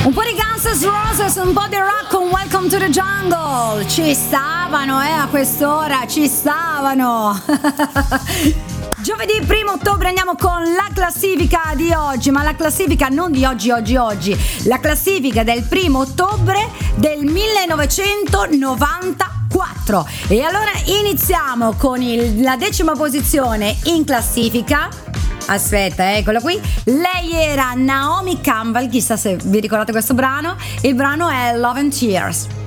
Un po' di Guns N' Roses, un po' di rock con Welcome to the Jungle. Ci stavano, a quest'ora, ci stavano. Giovedì 1 ottobre andiamo con la classifica di oggi, ma la classifica non di oggi, la classifica del 1 ottobre del 1994. E allora iniziamo con la 10ª posizione in classifica. Aspetta, eccola qui. Lei era Naomi Campbell, chissà se vi ricordate questo brano. Il brano è Love and Tears.